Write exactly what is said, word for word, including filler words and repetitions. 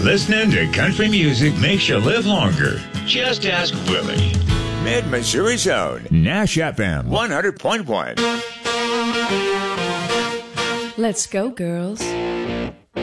Listening to country music makes you live longer. Just ask Willie. Mid-Missouri's own Nash F M one hundred point one. Let's go, girls.